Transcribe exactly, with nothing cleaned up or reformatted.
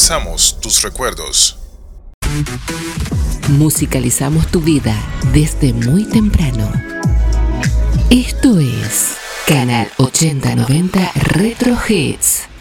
Musicalizamos tus recuerdos. Musicalizamos tu vida desde muy temprano. Esto es Canal ochenta noventa Retro Hits.